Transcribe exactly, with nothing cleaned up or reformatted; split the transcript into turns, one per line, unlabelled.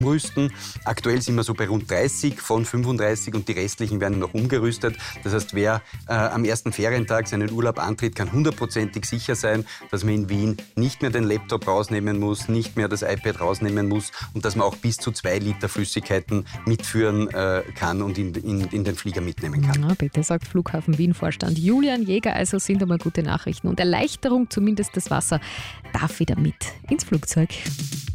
umrüsten. Aktuell sind wir so bei rund dreißig von fünfunddreißig und die restlichen werden noch umgerüstet. Das heißt, wer äh, am ersten Ferientag seinen Urlaub antritt, kann hundertprozentig sicher sein, dass man in Wien nicht mehr den Laptop rausnehmen muss, nicht mehr das iPad rausnehmen muss und dass man auch bis zu zwei Liter Flüssigkeiten mitführen äh, kann und in, in, in den Flieger mitnehmen kann.
Na bitte, sagt Flughafen Wien-Vorstand Julian Jäger. Also sind einmal gute Nachrichten und Erleichterung, zumindest das Wasser darf wieder mit ins Flugzeug.